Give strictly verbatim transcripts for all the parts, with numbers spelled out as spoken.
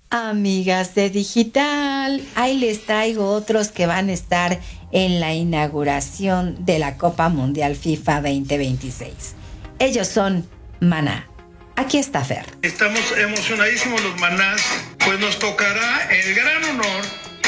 Amigas de Digital, ahí les traigo otros que van a estar en la inauguración de la Copa Mundial FIFA veinte veintiséis. Ellos son Maná. Aquí está Fer. Estamos emocionadísimos los Manás, pues nos tocará el gran honor,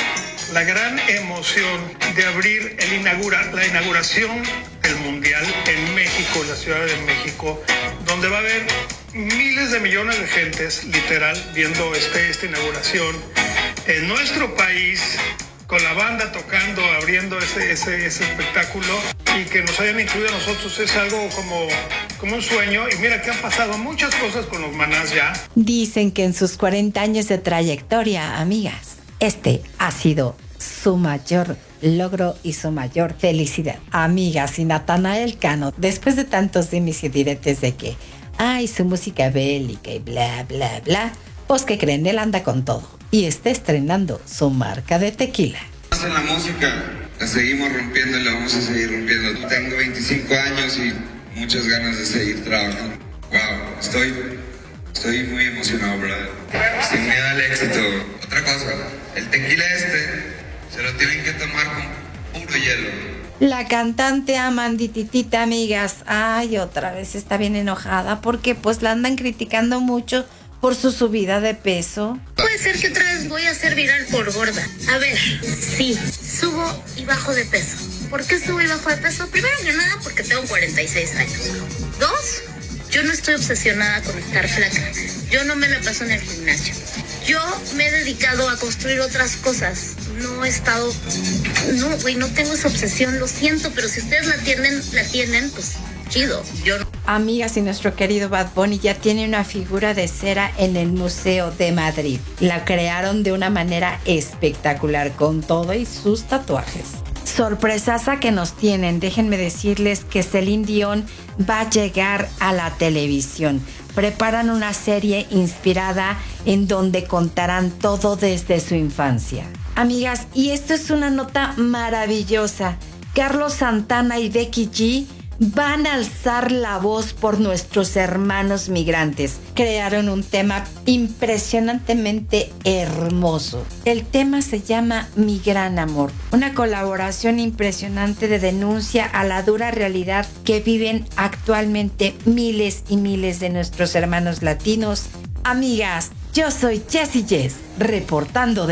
la gran emoción de abrir el inaugura, la inauguración del Mundial en México, la Ciudad de México, donde va a haber miles de millones de gentes, literal, viendo este, esta inauguración en nuestro país, con la banda tocando, abriendo ese, ese, ese espectáculo, y que nos hayan incluido a nosotros es algo como, como un sueño. Y mira que han pasado muchas cosas con los Manás ya. Dicen que en sus cuarenta años de trayectoria, amigas, este ha sido su mayor logro y su mayor felicidad. Amigas, y Natanael Cano, después de tantos dimes y diretes de que ay, su música bélica y bla, bla, bla, pues que creen, él anda con todo y está estrenando su marca de tequila. En la música la seguimos rompiendo y la vamos a seguir rompiendo. Tengo veinticinco años y muchas ganas de seguir trabajando. Wow, estoy, estoy muy emocionado, brother. Sin miedo al éxito. Otra cosa, el tequila este se lo tienen que tomar con puro hielo. La cantante Amandititita, amigas, ay, otra vez está bien enojada porque pues la andan criticando mucho por su subida de peso. Puede ser que otra vez voy a ser viral por gorda. A ver, sí, subo y bajo de peso. ¿Por qué subo y bajo de peso? Primero que nada, porque tengo cuarenta y seis años. Dos, yo no estoy obsesionada con estar flaca. Yo no me la paso en el gimnasio. Yo me he dedicado a construir otras cosas. No he estado... No, güey, no tengo esa obsesión, lo siento, pero si ustedes la tienen, la tienen, pues chido. Yo no. Amigas, y nuestro querido Bad Bunny ya tiene una figura de cera en el Museo de Madrid. La crearon de una manera espectacular con todo y sus tatuajes. Sorpresaza que nos tienen. Déjenme decirles que Celine Dion va a llegar a la televisión. Preparan una serie inspirada en donde contarán todo desde su infancia. Amigas, y esto es una nota maravillosa. Carlos Santana y Becky G van a alzar la voz por nuestros hermanos migrantes. Crearon un tema impresionantemente hermoso. El tema se llama Mi Gran Amor, una colaboración impresionante de denuncia a la dura realidad que viven actualmente miles y miles de nuestros hermanos latinos. Amigas, yo soy Jessie Jess, reportando de